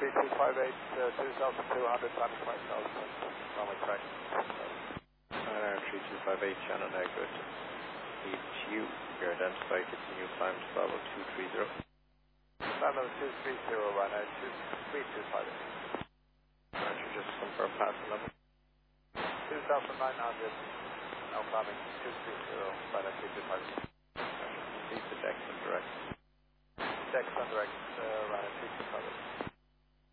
2258, 2200, timing 5000, runway correct. Radar 3258, channel negative. HU, you're identified, continue climb to Bravo 230. Bravo 230, runway 3258. Roger, just confirm passing level. 2900, now climbing 230, runway 3258. Proceed to Dex and direct. Dex on direct, runway 3258.